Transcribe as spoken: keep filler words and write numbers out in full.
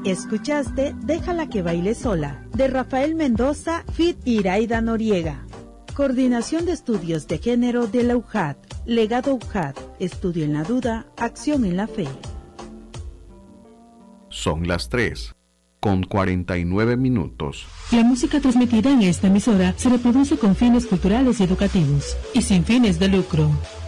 Escuchaste Déjala que baile sola, de Rafael Mendoza, feat. Iraida Noriega. Coordinación de Estudios de Género de la U J A D. Legado U J A D. Estudio en la duda, acción en la fe. Son las tres, con cuarenta y nueve minutos. La música transmitida en esta emisora se reproduce con fines culturales y educativos, y sin fines de lucro.